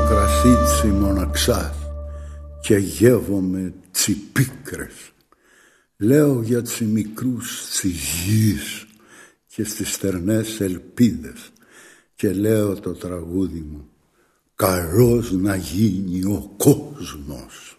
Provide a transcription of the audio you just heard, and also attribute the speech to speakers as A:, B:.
A: κρασί μοναξάς και γεύομαι τσιπίκρες. Λέω για τους μικρούς της γης και στις στερνές ελπίδες και λέω το τραγούδι μου: καλός να γίνει ο κόσμος.